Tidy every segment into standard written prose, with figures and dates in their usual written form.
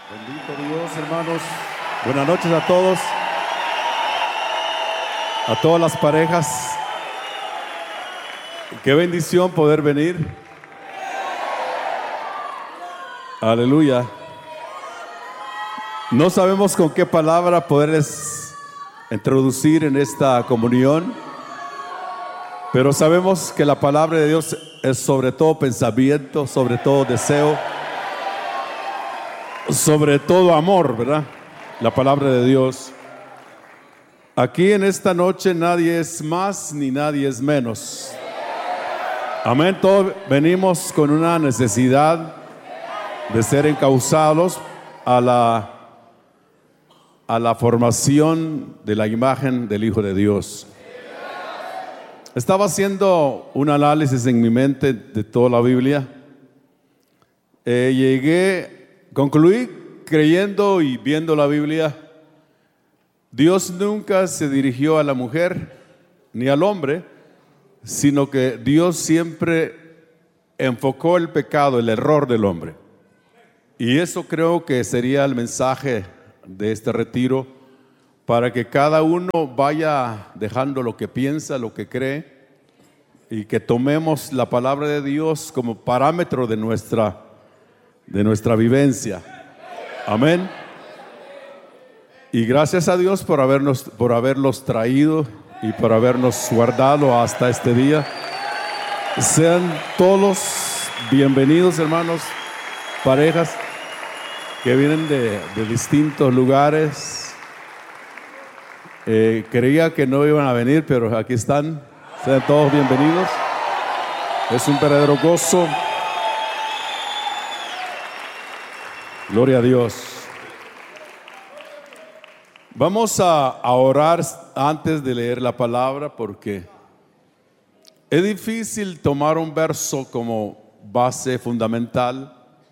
Bendito Dios, hermanos. Buenas noches a todos, a todas las parejas. Qué bendición poder venir. Aleluya. No sabemos con qué palabra poderles introducir en esta comunión, pero sabemos que la palabra de Dios es sobre todo pensamiento, sobre todo deseo, sobre todo amor, ¿verdad? La palabra de Dios. Aquí en esta noche nadie es más ni nadie es menos. Amén. Todos venimos con una necesidad de ser encauzados a la formación de la imagen del Hijo de Dios. Estaba haciendo un análisis en mi mente de toda la Biblia. Concluí creyendo y viendo la Biblia. Dios nunca se dirigió a la mujer ni al hombre, sino que Dios siempre enfocó el pecado, el error del hombre. Y eso creo que sería el mensaje de este retiro, para que cada uno vaya dejando lo que piensa, lo que cree, y que tomemos la palabra de Dios como parámetro de nuestra vivencia. Amén. Y gracias a Dios por haberlos traído y por habernos guardado hasta este día. Sean todos bienvenidos, hermanos, parejas que vienen de distintos lugares. Creía que no iban a venir, pero aquí están. Sean todos bienvenidos. Es un verdadero gozo. Gloria a Dios. Vamos a orar antes de leer la palabra, porque es difícil tomar un verso como base fundamental,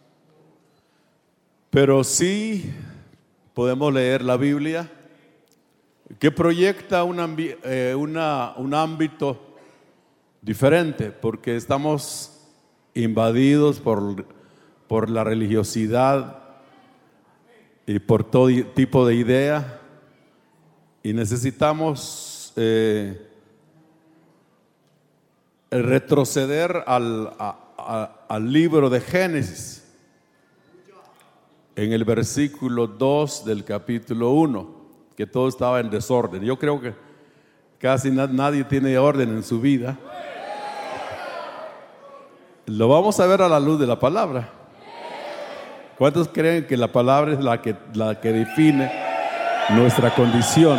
pero sí podemos leer la Biblia, que proyecta un ámbito diferente, porque estamos invadidos por la religiosidad y por todo tipo de idea, y necesitamos retroceder al libro de Génesis, en el versículo 2 del capítulo 1, que todo estaba en desorden. Yo creo que casi nadie tiene orden en su vida. Lo vamos a ver a la luz de la palabra. ¿Cuántos creen que la palabra es la que define nuestra condición?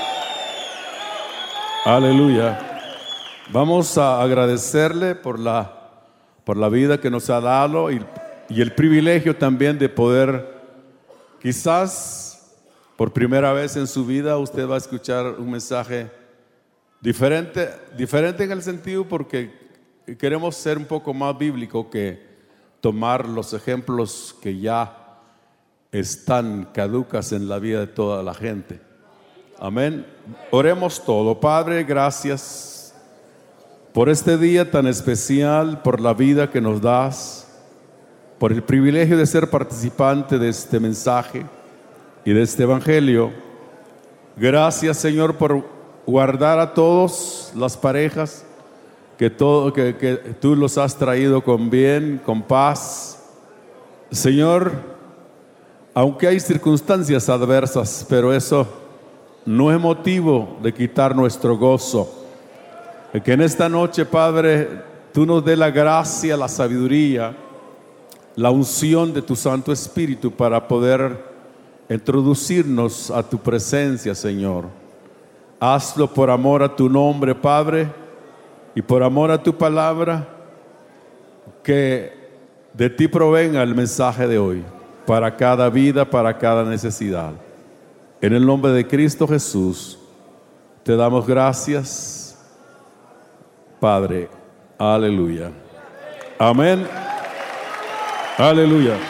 Aleluya. Vamos a agradecerle por la vida que nos ha dado y el privilegio también de poder, quizás por primera vez en su vida, usted va a escuchar un mensaje diferente en el sentido porque queremos ser un poco más bíblico que tomar los ejemplos que ya están caducas en la vida de toda la gente. Amén. Oremos todo. Padre, gracias por este día tan especial, por la vida que nos das, por el privilegio de ser participante de este mensaje y de este evangelio. Gracias, Señor, por guardar a todas las parejas, que tú los has traído con bien, con paz. Señor, aunque hay circunstancias adversas, pero eso no es motivo de quitar nuestro gozo. Que en esta noche, Padre, tú nos dé la gracia, la sabiduría, la unción de tu Santo Espíritu para poder introducirnos a tu presencia, Señor. Hazlo por amor a tu nombre, Padre, y por amor a tu palabra, que de ti provenga el mensaje de hoy, para cada vida, para cada necesidad. En el nombre de Cristo Jesús, te damos gracias, Padre. Aleluya. Amén. Aleluya.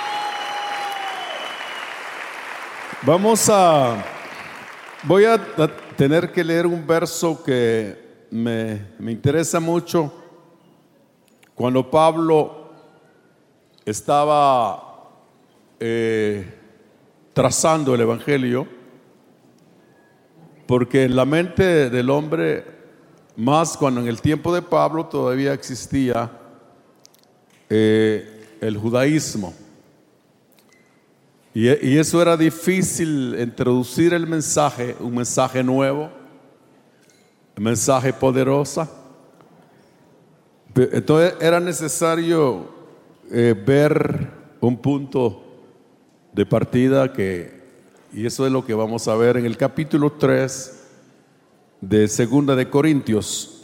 Voy a tener que leer un verso que me interesa mucho. Cuando Pablo estaba trazando el Evangelio, porque en la mente del hombre, más cuando en el tiempo de Pablo todavía existía el judaísmo, y eso era difícil introducir el mensaje, un mensaje nuevo, un mensaje poderoso. Entonces era necesario ver un punto de partida y eso es lo que vamos a ver en el capítulo 3 de Segunda de Corintios.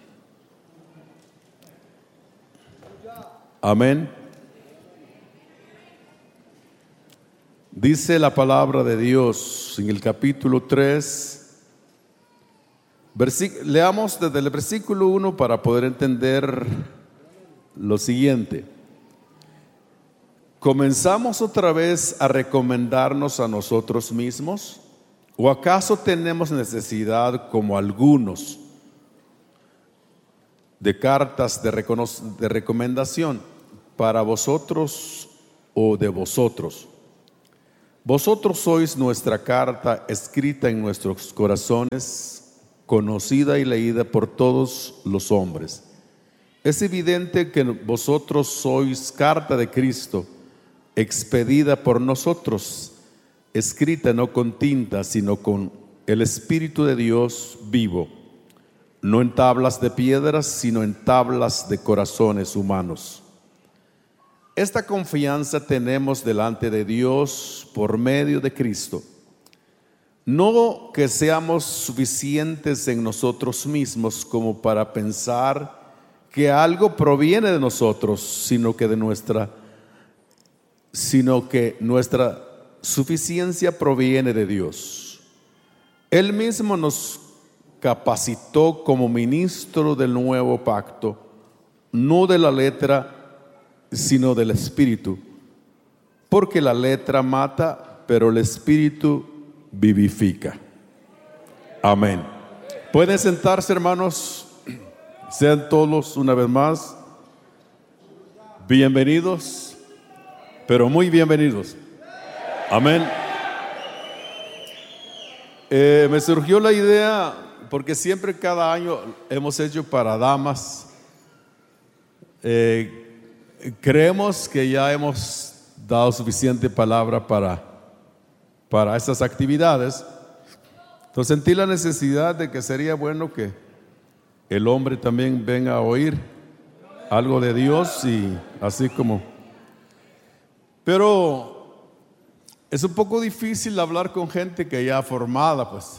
Amén. Dice la palabra de Dios en el capítulo 3. Leamos desde el versículo 1 para poder entender lo siguiente. ¿Comenzamos otra vez a recomendarnos a nosotros mismos? ¿O acaso tenemos necesidad, como algunos, de cartas de recomendación para vosotros o de vosotros? Vosotros sois nuestra carta escrita en nuestros corazones, conocida y leída por todos los hombres. Es evidente que vosotros sois carta de Cristo, expedida por nosotros, escrita no con tinta, sino con el Espíritu de Dios vivo, no en tablas de piedras, sino en tablas de corazones humanos. Esta confianza tenemos delante de Dios por medio de Cristo. No que seamos suficientes en nosotros mismos como para pensar que algo proviene de nosotros, sino que nuestra suficiencia proviene de Dios. Él mismo nos capacitó como ministro del nuevo pacto, no de la letra, sino del Espíritu, porque la letra mata, pero el Espíritu vivifica. Amén. Pueden sentarse, hermanos. Sean todos una vez más bienvenidos, pero muy bienvenidos. Amén. Me surgió la idea, porque siempre cada año hemos hecho para damas. Creemos que ya hemos dado suficiente palabra para estas actividades. Entonces sentí la necesidad de que sería bueno que el hombre también venga a oír algo de Dios, y así como. Pero es un poco difícil hablar con gente que ya formada, pues.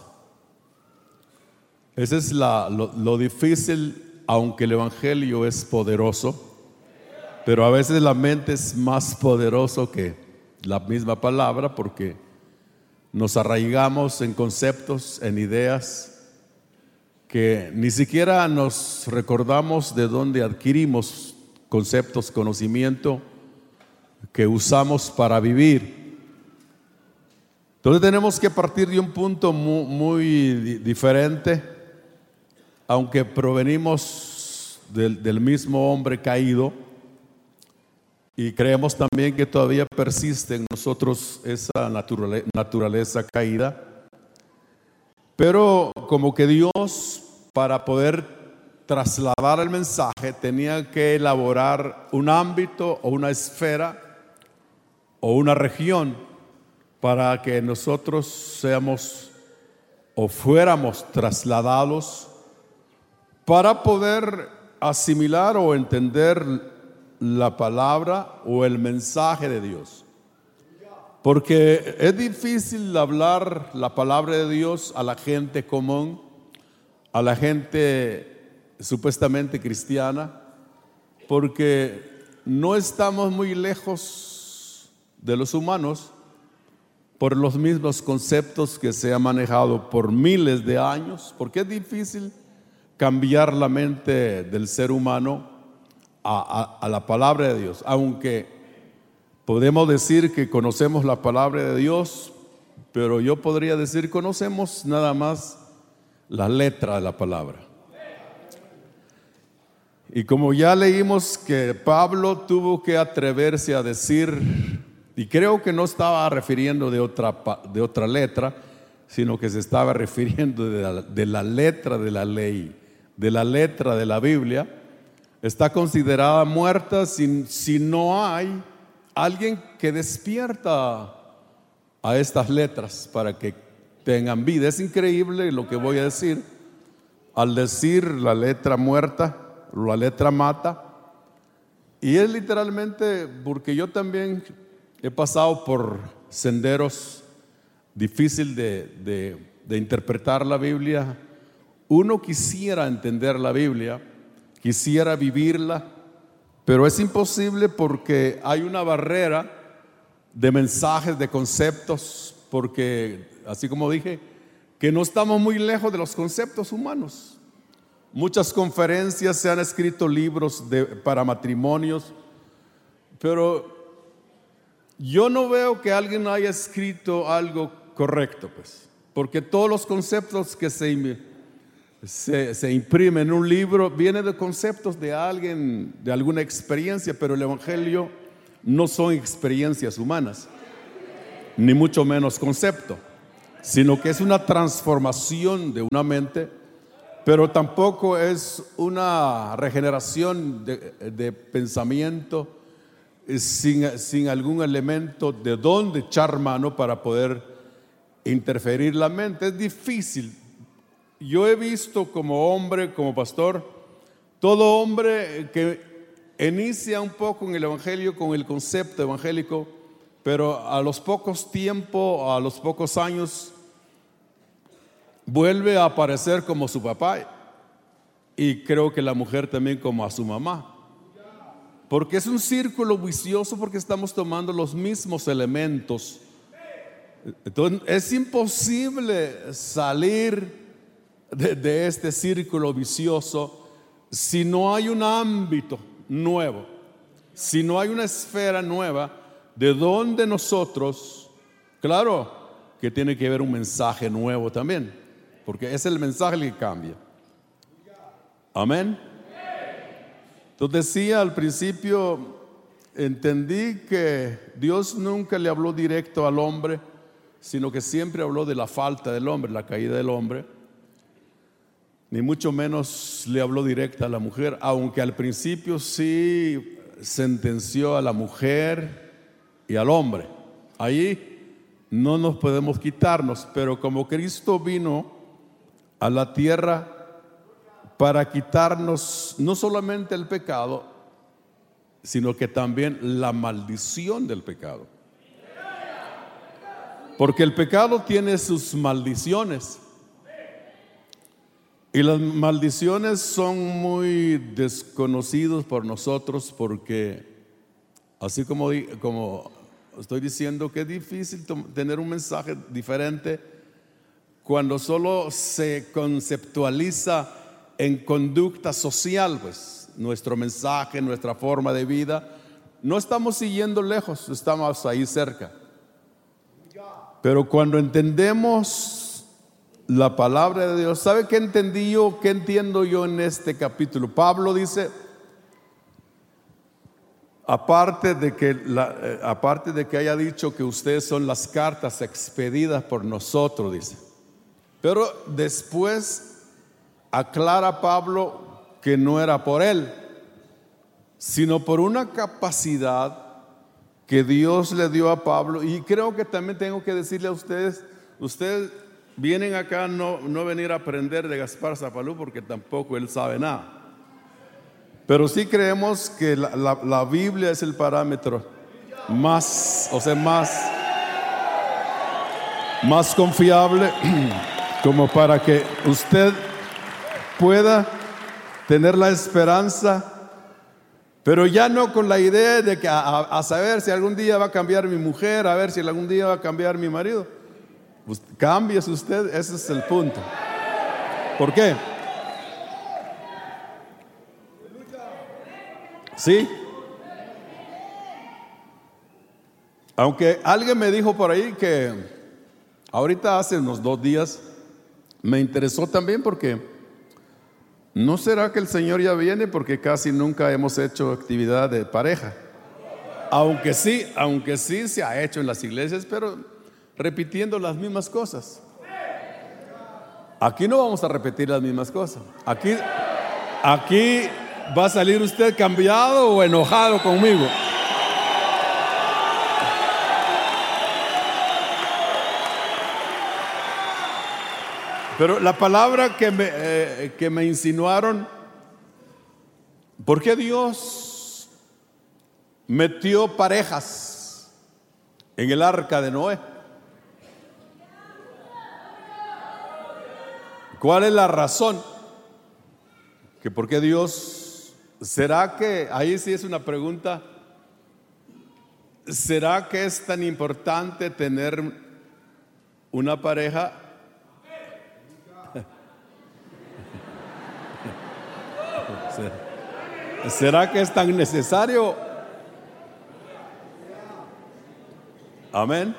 Ese es lo difícil, aunque el Evangelio es poderoso, pero a veces la mente es más poderoso que la misma palabra, porque nos arraigamos en conceptos, en ideas, que ni siquiera nos recordamos de dónde adquirimos conceptos, conocimiento que usamos para vivir. Entonces tenemos que partir de un punto muy diferente, aunque provenimos del mismo hombre caído, y creemos también que todavía persiste en nosotros esa naturaleza caída. Pero como que Dios, para poder trasladar el mensaje, tenía que elaborar un ámbito o una esfera o una región para que nosotros seamos o fuéramos trasladados para poder asimilar o entender la palabra o el mensaje de Dios. Porque es difícil hablar la palabra de Dios a la gente común, a la gente supuestamente cristiana, porque no estamos muy lejos de los humanos por los mismos conceptos que se han manejado por miles de años, porque es difícil cambiar la mente del ser humano a la palabra de Dios, aunque podemos decir que conocemos la palabra de Dios, pero yo podría decir conocemos nada más la letra de la palabra. Y como ya leímos que Pablo tuvo que atreverse a decir Y creo que no estaba refiriendo de otra letra, sino que se estaba refiriendo de la letra de la ley, de la letra de la Biblia. Está considerada muerta si no hay alguien que despierta a estas letras para que tengan vida. Es increíble lo que voy a decir. Al decir la letra muerta, la letra mata, y es literalmente porque yo también he pasado por senderos difíciles de interpretar la Biblia. Uno quisiera entender la Biblia, quisiera vivirla, pero es imposible porque hay una barrera de mensajes, de conceptos, porque, así como dije, que no estamos muy lejos de los conceptos humanos. Muchas conferencias, se han escrito libros para matrimonios, pero yo no veo que alguien haya escrito algo correcto, pues, porque todos los conceptos que se imprimen en un libro vienen de conceptos de alguien, de alguna experiencia, pero el Evangelio no son experiencias humanas, ni mucho menos concepto, sino que es una transformación de una mente, pero tampoco es una regeneración de pensamiento sin algún elemento de dónde echar mano para poder interferir la mente. Es difícil. Yo he visto como hombre, como pastor, todo hombre que inicia un poco en el Evangelio con el concepto evangélico, pero a los pocos tiempos, a los pocos años, vuelve a aparecer como su papá, y creo que la mujer también como a su mamá, porque es un círculo vicioso, porque estamos tomando los mismos elementos. Entonces es imposible salir de este círculo vicioso si no hay un ámbito nuevo, si no hay una esfera nueva de donde nosotros, claro que tiene que haber un mensaje nuevo también, porque es el mensaje el que cambia. Amén. Entonces decía al principio, entendí que Dios nunca le habló directo al hombre, sino que siempre habló de la falta del hombre, la caída del hombre. Ni mucho menos le habló directa a la mujer, aunque al principio sí sentenció a la mujer y al hombre. Ahí no nos podemos quitarnos, pero como Cristo vino a la tierra para quitarnos no solamente el pecado, sino que también la maldición del pecado. Porque el pecado tiene sus maldiciones, y las maldiciones son muy desconocidos por nosotros, porque así como estoy diciendo que es difícil tener un mensaje diferente cuando solo se conceptualiza en conducta social, pues nuestro mensaje, nuestra forma de vida, no estamos siguiendo lejos, estamos ahí cerca. Pero cuando entendemos la palabra de Dios, ¿sabe qué entendí yo? ¿Qué entiendo yo en este capítulo? Pablo dice, aparte de que haya dicho que ustedes son las cartas expedidas por nosotros, dice, pero después aclara Pablo que no era por él, sino por una capacidad que Dios le dio a Pablo. Y creo que también tengo que decirle a ustedes vienen acá no venir a aprender de Gaspar Zapalú, porque tampoco él sabe nada, pero sí creemos que la Biblia es el parámetro más confiable como para que usted pueda tener la esperanza, pero ya no con la idea de que a saber si algún día va a cambiar mi mujer, a ver si algún día va a cambiar mi marido. Pues cámbiese usted, ese es el punto. ¿Por qué? Sí. Aunque alguien me dijo por ahí que ahorita hace unos 2 días me interesó también, porque ¿no será que el Señor ya viene? Porque casi nunca hemos hecho actividad de pareja. Aunque sí se ha hecho en las iglesias, pero repitiendo las mismas cosas. Aquí no vamos a repetir las mismas cosas. Aquí va a salir usted cambiado o enojado conmigo. Pero la palabra que me insinuaron, ¿por qué Dios metió parejas en el arca de Noé? ¿Cuál es la razón? ¿Que por qué Dios? ¿Será que, ahí sí es una pregunta, ¿será que es tan importante tener una pareja? ¿Será que es tan necesario? Amén.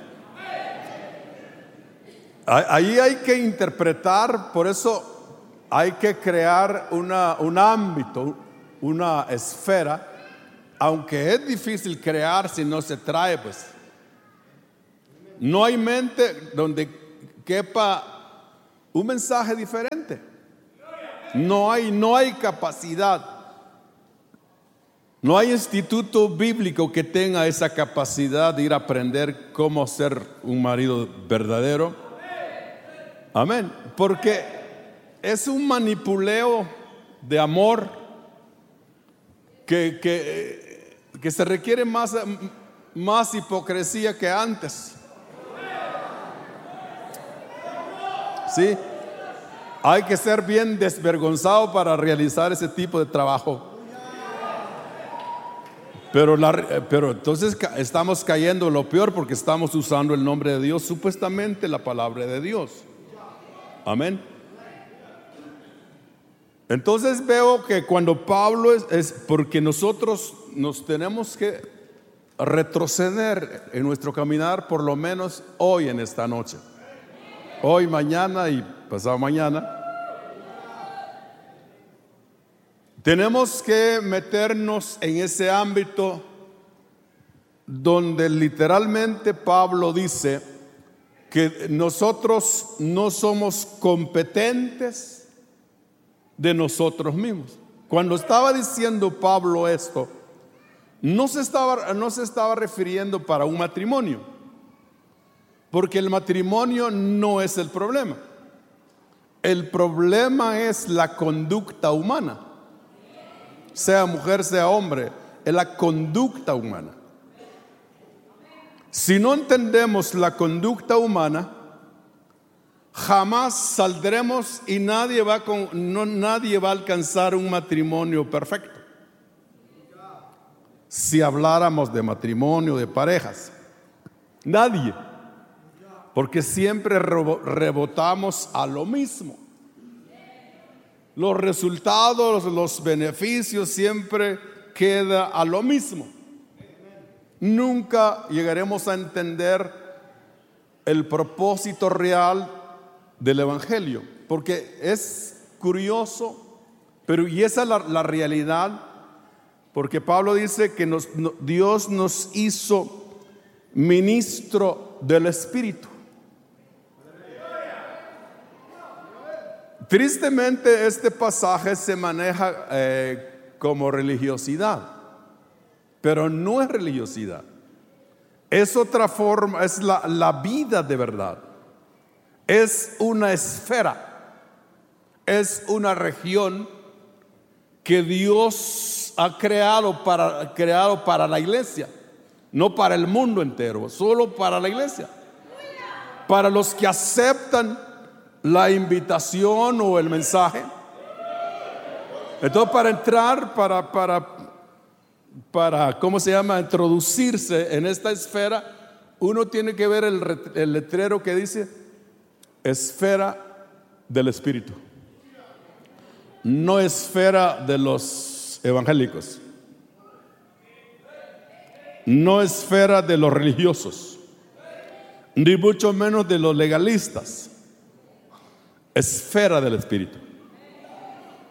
Ahí hay que interpretar, por eso hay que crear un ámbito, una esfera, aunque es difícil crear si no se trae, pues. No hay mente donde quepa un mensaje diferente. No hay capacidad. No hay instituto bíblico que tenga esa capacidad de ir a aprender cómo ser un marido verdadero. Amén. Porque es un manipuleo de amor que se requiere más hipocresía que antes. Sí. Hay que ser bien desvergonzado para realizar ese tipo de trabajo. Pero entonces estamos cayendo en lo peor porque estamos usando el nombre de Dios, supuestamente la palabra de Dios. Amén. Entonces veo que cuando Pablo es porque nosotros nos tenemos que retroceder en nuestro caminar, por lo menos hoy en esta noche. Hoy, mañana y pasado mañana. Tenemos que meternos en ese ámbito donde literalmente Pablo dice que nosotros no somos competentes de nosotros mismos. Cuando estaba diciendo Pablo esto, no se estaba refiriendo para un matrimonio, porque el matrimonio no es el problema. El problema es la conducta humana. Sea mujer, sea hombre, es la conducta humana. Si no entendemos la conducta humana, jamás saldremos y nadie va a alcanzar un matrimonio perfecto. Si habláramos de matrimonio, de parejas, nadie, porque siempre rebotamos a lo mismo. Los resultados, los beneficios siempre queda a lo mismo. Nunca llegaremos a entender el propósito real del Evangelio, porque es curioso, pero y esa es la realidad, porque Pablo dice que Dios nos hizo ministro del Espíritu. Tristemente este pasaje se maneja como religiosidad, pero no es religiosidad, es otra forma, es la vida de verdad, es una esfera, es una región que Dios ha creado para la iglesia, no para el mundo entero, solo para la iglesia, para los que aceptan la invitación o el mensaje. Entonces, para entrar, para ¿cómo se llama? Introducirse en esta esfera, uno tiene que ver el letrero que dice esfera del Espíritu, no esfera de los evangélicos, no esfera de los religiosos, ni mucho menos de los legalistas. Esfera del Espíritu.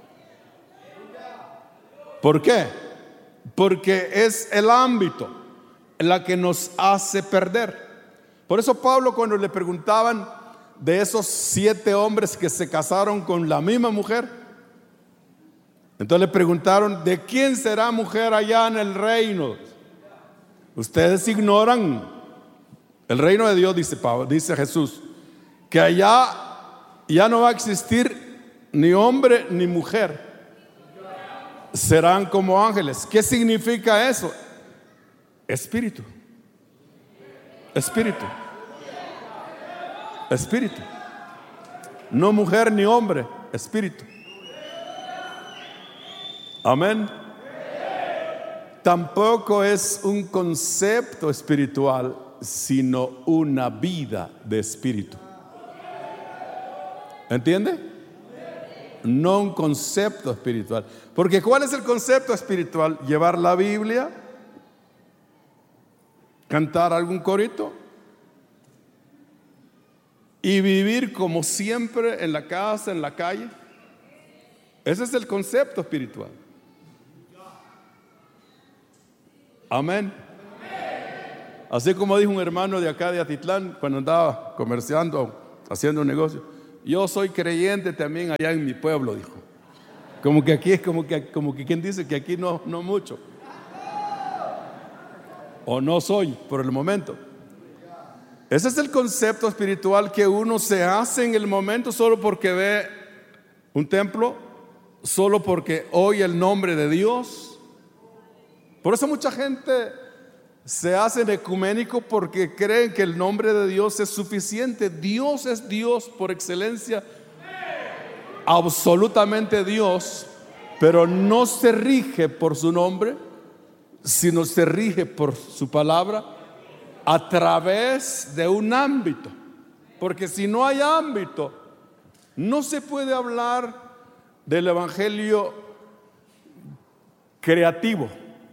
¿Por qué? Porque es el ámbito. la que nos hace perder. Por eso Pablo, cuando le preguntaban de esos 7 hombres que se casaron con la misma mujer, entonces le preguntaron: ¿de quién será mujer allá en el reino? Ustedes ignoran el reino de Dios, dice Pablo, dice Jesús, que allá ya no va a existir ni hombre ni mujer, serán como ángeles. ¿Qué significa eso? Espíritu. Espíritu. Espíritu. No mujer ni hombre, espíritu. Amén. Tampoco es un concepto espiritual, sino una vida de espíritu. ¿Entiende? No un concepto espiritual. Porque ¿cuál es el concepto espiritual? Llevar la Biblia, cantar algún corito y vivir como siempre en la casa, en la calle. Ese es el concepto espiritual. Amén. Así como dijo un hermano de acá de Atitlán cuando andaba comerciando, haciendo un negocio: yo soy creyente también allá en mi pueblo, dijo. Como que aquí es como que quien dice que aquí no mucho. O no soy por el momento. Ese es el concepto espiritual que uno se hace en el momento solo porque ve un templo, solo porque oye el nombre de Dios. Por eso mucha gente se hace ecuménico, porque creen que el nombre de Dios es suficiente. Dios es Dios por excelencia, absolutamente Dios, pero no se rige por su nombre, sino se rige por su palabra a través de un ámbito. Porque si no hay ámbito, no se puede hablar del evangelio creativo.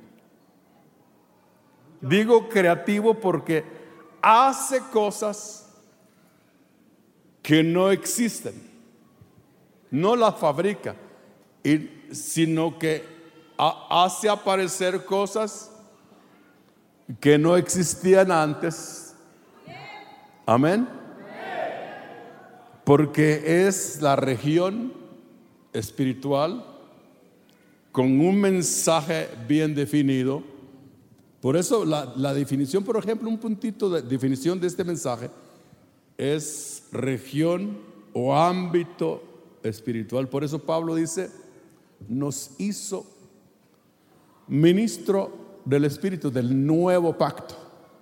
Digo creativo porque hace cosas que no existen, no las fabrica, sino que hace aparecer cosas que no existían antes. Amén. Porque es la región espiritual con un mensaje bien definido. Por eso la definición, por ejemplo, un puntito de definición de este mensaje es región o ámbito espiritual. Por eso Pablo dice: nos hizo ministro del Espíritu, del nuevo pacto.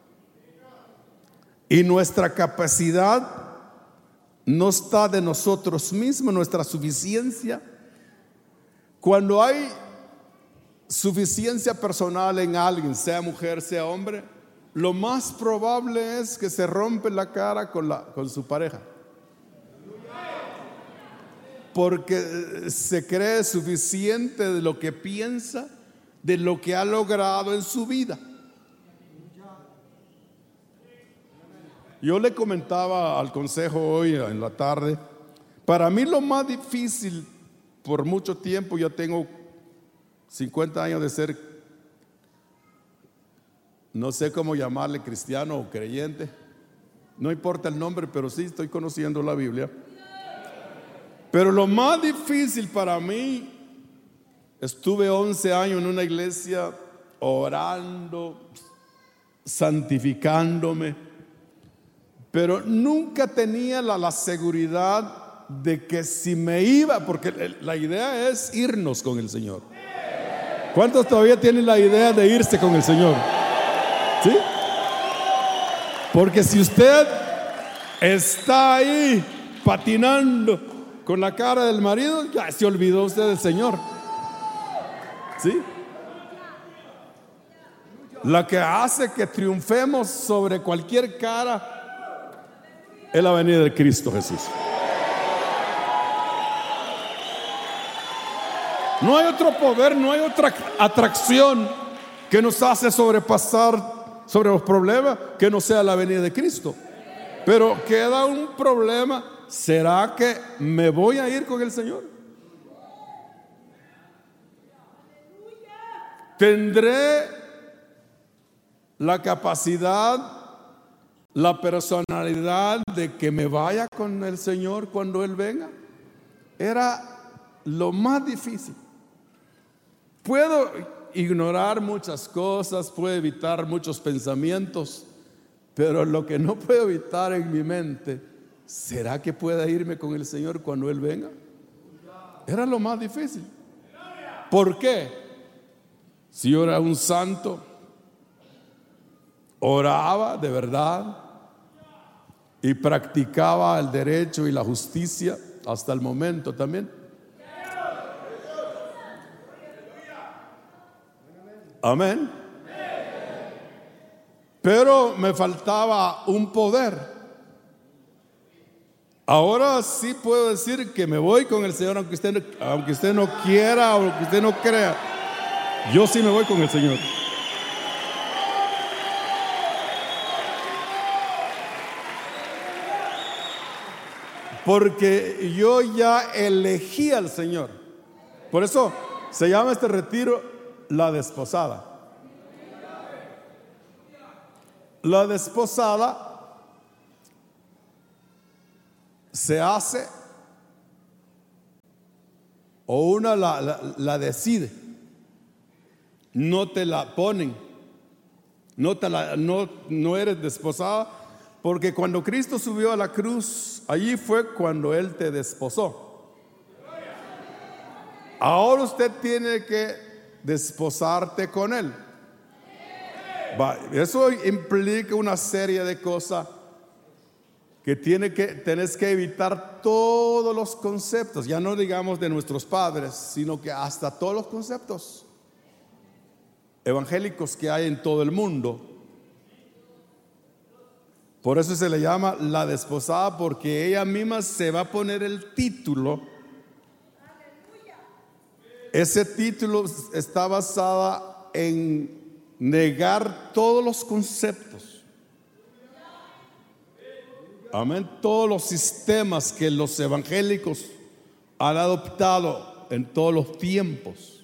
Y nuestra capacidad no está de nosotros mismos, nuestra suficiencia. Cuando hay suficiencia personal en alguien, sea mujer, sea hombre, lo más probable es que se rompe la cara con su pareja, porque se cree suficiente de lo que piensa, de lo que ha logrado en su vida. Yo le comentaba al consejo hoy en la tarde, para mí lo más difícil por mucho tiempo, yo tengo 50 años de ser, no sé cómo llamarle, cristiano o creyente, no importa el nombre, pero sí estoy conociendo la Biblia. Pero lo más difícil para mí, estuve 11 años en una iglesia orando, santificándome, pero nunca tenía la seguridad de que si me iba, porque la idea es irnos con el Señor. ¿Cuántos todavía tienen la idea de irse con el Señor? ¿Sí? Porque si usted está ahí patinando con la cara del marido, ya se olvidó usted del Señor. ¿Sí? La que hace que triunfemos sobre cualquier cara es la venida de Cristo Jesús. No hay otro poder, no hay otra atracción que nos hace sobrepasar sobre los problemas que no sea la venida de Cristo. Pero queda un problema: ¿será que me voy a ir con el Señor? ¿Tendré la capacidad, la personalidad de que me vaya con el Señor cuando Él venga. Era lo más difícil. Puedo ignorar muchas cosas, puedo evitar muchos pensamientos, pero lo que no puedo evitar en mi mente, ¿será que pueda irme con el Señor cuando Él venga? Era lo más difícil. ¿Por qué? Si yo era un santo, oraba de verdad y practicaba el derecho y la justicia hasta el momento también. Amén. Pero me faltaba un poder. Ahora sí puedo decir que me voy con el Señor, aunque usted no quiera o aunque usted no crea. Yo sí me voy con el Señor. Porque yo ya elegí al Señor. Por eso se llama este retiro la desposada. La desposada se hace o una la decide. No te la ponen. No eres desposada, porque cuando Cristo subió a la cruz, allí fue cuando Él te desposó. Ahora usted tiene que desposarte con Él. Eso implica una serie de cosas que tenés que evitar todos los conceptos, ya no digamos de nuestros padres, sino que hasta todos los conceptos evangélicos que hay en todo el mundo. Por eso se le llama la desposada, porque ella misma se va a poner el título. Ese título está basado en negar todos los conceptos. Amén. Todos los sistemas que los evangélicos han adoptado en todos los tiempos.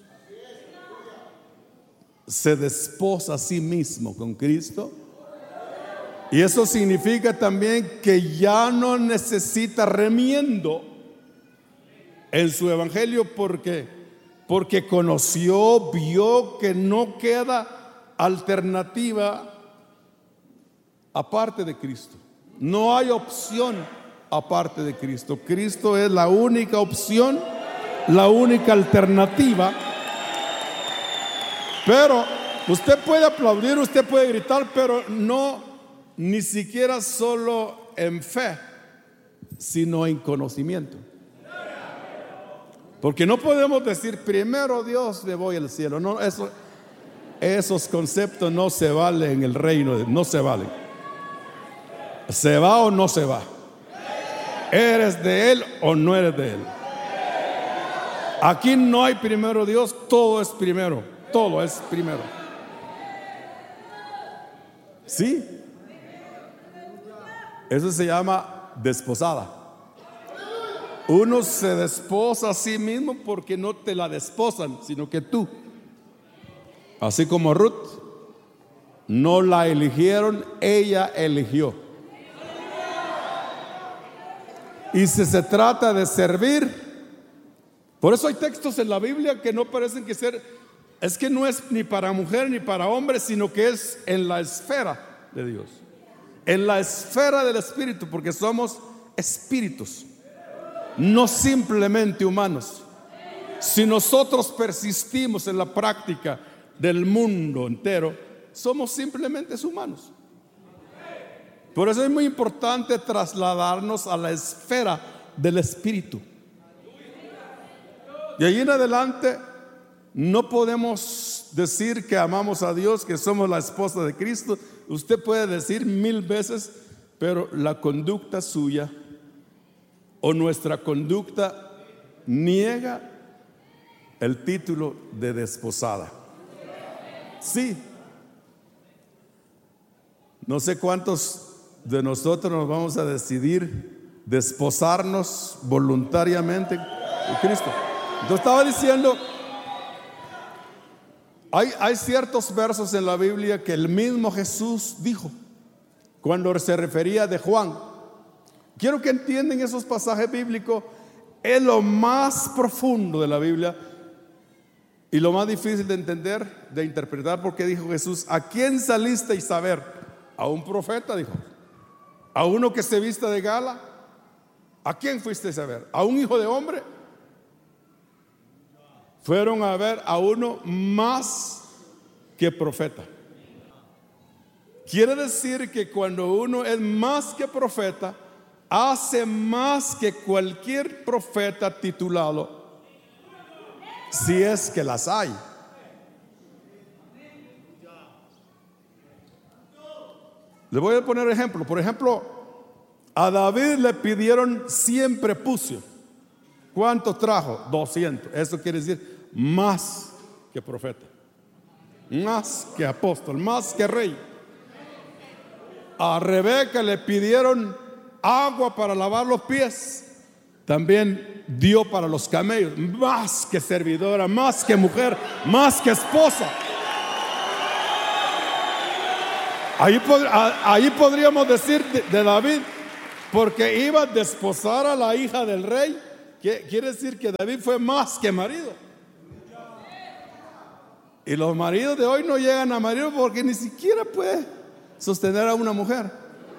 Se desposa a sí mismo con Cristo. Y eso significa también que ya no necesita remiendo en su evangelio, porque conoció, vio que no queda alternativa aparte de Cristo. No hay opción aparte de Cristo. Cristo es la única opción, la única alternativa. Pero usted puede aplaudir, usted puede gritar, pero no, ni siquiera solo en fe, sino en conocimiento. Porque no podemos decir primero Dios, me voy al cielo. No, esos conceptos no se valen en el reino, no se valen. ¿Se va o no se va? ¿Eres de Él o no eres de Él? Aquí no hay primero Dios, todo es primero. Todo es primero. ¿Sí? Eso se llama desposada. Uno se desposa a sí mismo porque no te la desposan, sino que tú. Así como Ruth, no la eligieron, ella eligió. Y si se trata de servir, por eso hay textos en la Biblia que no parecen que es que no es ni para mujer ni para hombre, sino que es en la esfera de Dios, en la esfera del Espíritu, porque somos espíritus, no simplemente humanos. Si nosotros persistimos en la práctica del mundo entero, somos simplemente humanos. Por eso es muy importante trasladarnos a la esfera del Espíritu. Y allí en adelante no podemos decir que amamos a Dios, que somos la esposa de Cristo. Usted puede decir 1000 veces, pero la conducta suya o nuestra conducta niega el título de desposada. Sí. No sé cuántos de nosotros nos vamos a decidir desposarnos voluntariamente de Cristo. Entonces estaba diciendo Hay ciertos versos en la Biblia que el mismo Jesús dijo cuando se refería de Juan. Quiero que entiendan esos pasajes bíblicos. Es lo más profundo de la Biblia y lo más difícil de entender, de interpretar, porque dijo Jesús: ¿a quién salisteis a ver? A un profeta, dijo. A uno que se vista de gala. ¿A quién fuisteis a ver? ¿A un hijo de hombre? Fueron a ver a uno más que profeta. Quiere decir que cuando uno es más que profeta, hace más que cualquier profeta titulado, si es que las hay. Le voy a poner ejemplo. Por ejemplo, a David le pidieron 100 prepucios. ¿Cuántos trajo? 200. Eso quiere decir más que profeta, más que apóstol, más que rey. A Rebeca le pidieron agua para lavar los pies. También dio para los camellos. Más que servidora, más que mujer, más que esposa. Ahí podríamos decir de David, porque iba a desposar a la hija del rey. Quiere decir que David fue más que marido. Y los maridos de hoy no llegan a marido porque ni siquiera puede sostener a una mujer.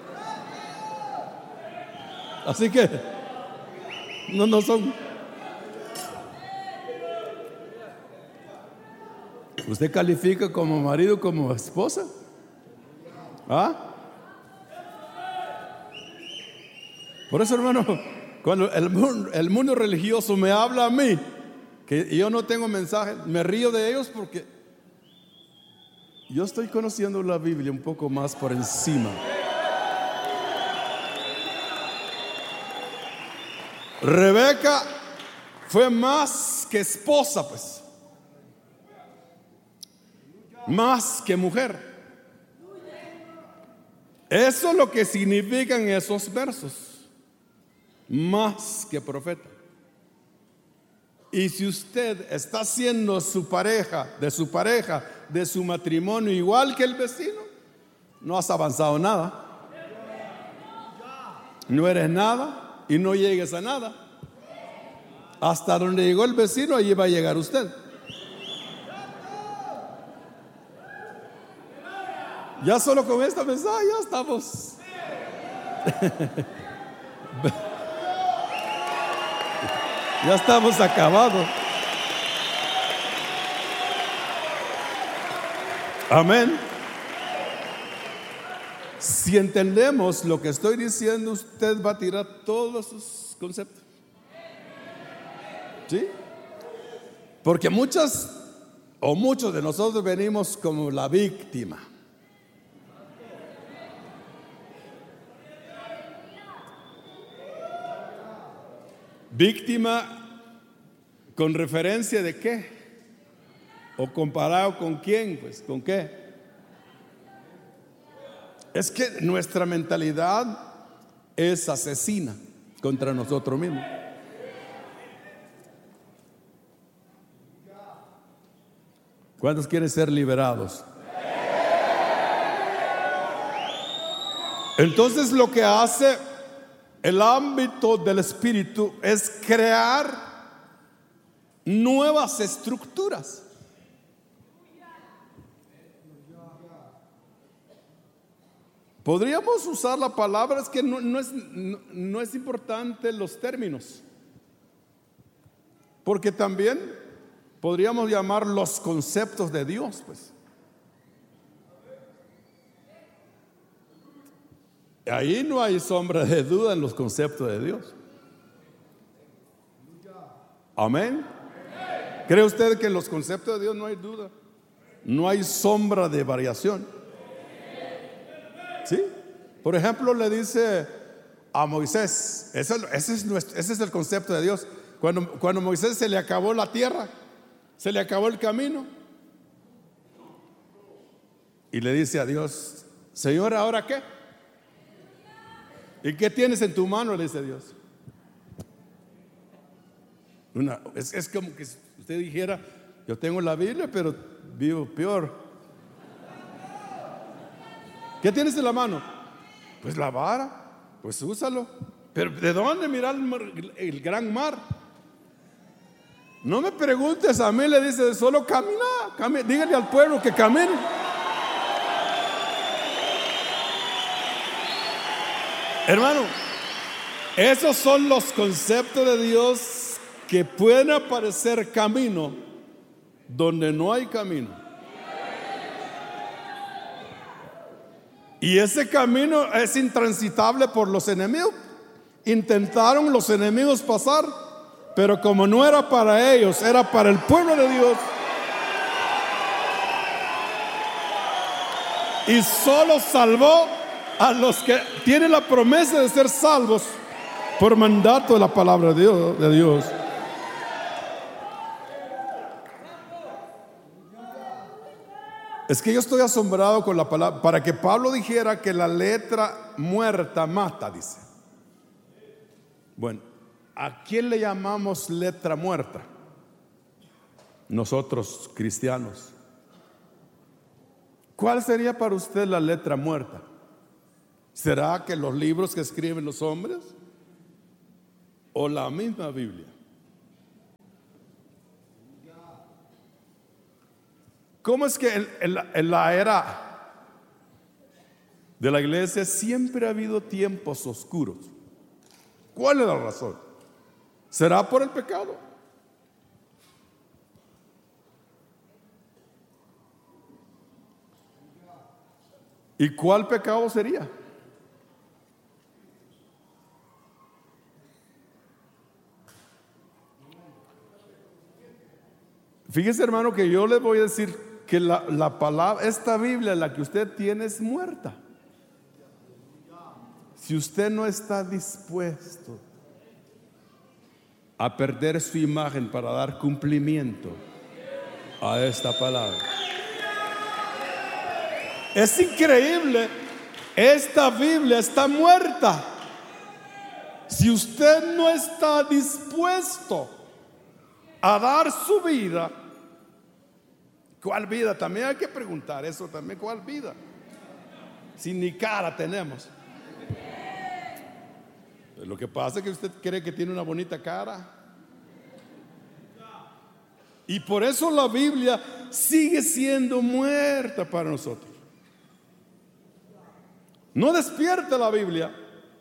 Así que no son. ¿Usted califica como marido, como esposa? ¿Ah? Por eso, hermano, cuando el mundo religioso me habla a mí, que yo no tengo mensaje, me río de ellos porque yo estoy conociendo la Biblia un poco más por encima. Rebeca fue más que esposa, pues, más que mujer. Eso es lo que significan esos versos. Más que profeta. Y si usted está siendo su pareja, de su matrimonio, igual que el vecino, no has avanzado nada. No eres nada y no llegues a nada. Hasta donde llegó el vecino, allí va a llegar usted. Ya solo con esta mensaje ya estamos. Ya estamos acabados. Amén. Si entendemos lo que estoy diciendo, usted va a tirar todos sus conceptos. ¿Sí? Porque muchos de nosotros venimos como la víctima. Víctima con referencia de qué, o comparado con quién, pues, con qué. Es que nuestra mentalidad es asesina contra nosotros mismos. ¿Cuántos quieren ser liberados? Entonces lo que hace el ámbito del espíritu es crear nuevas estructuras. Podríamos usar la palabra, es que no es importante los términos, porque también podríamos llamar los conceptos de Dios, pues. Ahí no hay sombra de duda en los conceptos de Dios. Amén. ¿Cree usted que en los conceptos de Dios no hay duda? No hay sombra de variación. ¿Sí? Por ejemplo, le dice a Moisés, ese es el concepto de Dios. Cuando Moisés se le acabó la tierra, se le acabó el camino, y le dice a Dios: Señor, ¿ahora qué? ¿Y qué tienes en tu mano?, le dice Dios. Es como que usted dijera: yo tengo la Biblia, pero vivo peor. ¿Qué tienes en la mano? Pues la vara, pues úsalo. Pero ¿de dónde mirar el gran mar? No me preguntes a mí, le dice, solo camina, dígale al pueblo que camine. Hermano, esos son los conceptos de Dios que pueden aparecer camino donde no hay camino. Y ese camino es intransitable por los enemigos. Intentaron los enemigos pasar, pero como no era para ellos, era para el pueblo de Dios. Y solo salvó a los que tienen la promesa de ser salvos por mandato de la palabra de Dios. Es que yo estoy asombrado con la palabra. Para que Pablo dijera que la letra muerta mata, dice. Bueno, ¿a quién le llamamos letra muerta? Nosotros, cristianos. ¿Cuál sería para usted la letra muerta? ¿Será que los libros que escriben los hombres? ¿O la misma Biblia? ¿Cómo es que en la era de la iglesia siempre ha habido tiempos oscuros? ¿Cuál es la razón? ¿Será por el pecado? ¿Y cuál pecado sería? Fíjese, hermano, que yo le voy a decir que la palabra, esta Biblia, la que usted tiene, es muerta. Si usted no está dispuesto a perder su imagen para dar cumplimiento a esta palabra. Es increíble, esta Biblia está muerta. Si usted no está dispuesto a dar su vida, ¿cuál vida? También hay que preguntar eso también, ¿cuál vida? Si ni cara tenemos. Lo que pasa es que usted cree que tiene una bonita cara. Y por eso la Biblia sigue siendo muerta para nosotros. No despierta la Biblia.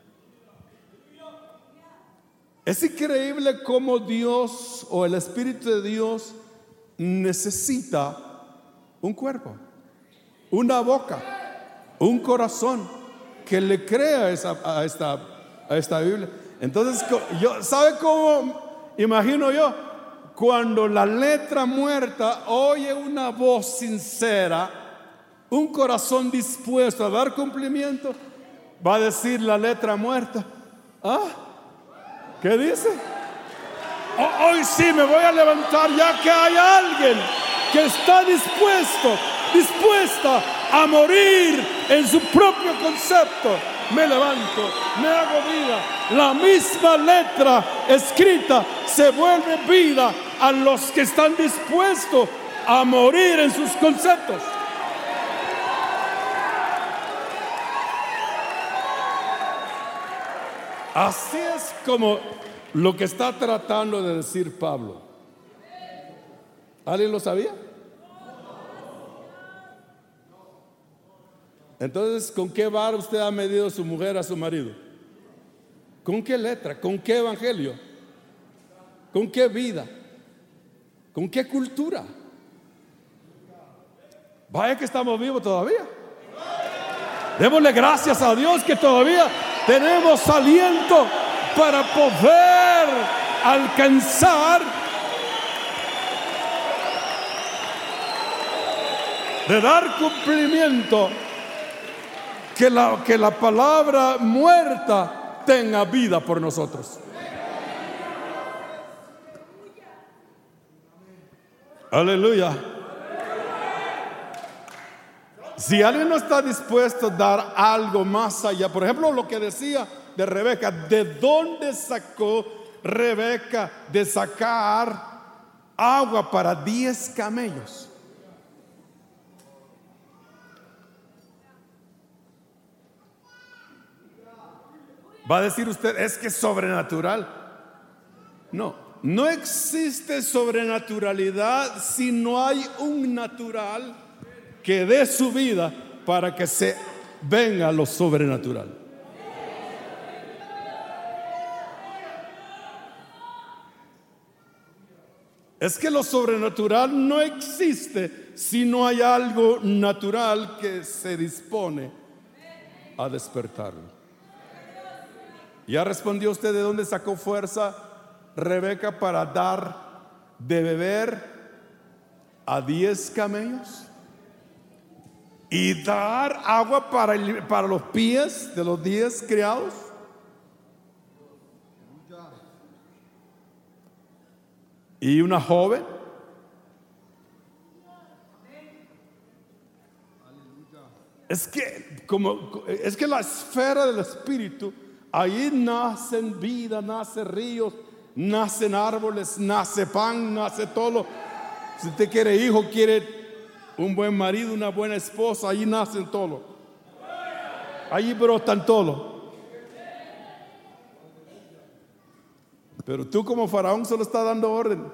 Es increíble cómo Dios o el Espíritu de Dios necesita un cuerpo, una boca, un corazón que le crea a esta Biblia. Entonces, ¿sabe cómo imagino yo? Cuando la letra muerta oye una voz sincera, un corazón dispuesto a dar cumplimiento, va a decir la letra muerta: ¿qué dice? Hoy sí me voy a levantar, ya que hay alguien que está dispuesta a morir en su propio concepto. Me levanto, me hago vida. La misma letra escrita se vuelve vida a los que están dispuestos a morir en sus conceptos. Así es como lo que está tratando de decir Pablo. ¿Alguien lo sabía? Entonces, ¿con qué vara usted ha medido a su mujer, a su marido? ¿Con qué letra? ¿Con qué evangelio? ¿Con qué vida? ¿Con qué cultura? Vaya que estamos vivos todavía. Démosle gracias a Dios que todavía tenemos aliento para poder alcanzar de dar cumplimiento, que la palabra muerta tenga vida por nosotros. Aleluya. Si alguien no está dispuesto a dar algo más allá, por ejemplo, lo que decía de Rebeca, ¿de dónde sacó Rebeca de sacar agua para 10 camellos? Va a decir usted, es que es sobrenatural. No, no existe sobrenaturalidad si no hay un natural que dé su vida para que se venga lo sobrenatural. Es que lo sobrenatural no existe si no hay algo natural que se dispone a despertarlo. ¿Ya respondió usted de dónde sacó fuerza Rebeca para dar de beber a 10 camellos? Y dar agua para los pies de los 10 criados. Y una joven. Es que la esfera del espíritu, ahí nacen vida, nacen ríos, nacen árboles, nace pan, nace todo. Si usted quiere hijo, quiere un buen marido, una buena esposa, ahí nacen todo. Ahí brotan todo. Pero tú como faraón solo estás dando orden.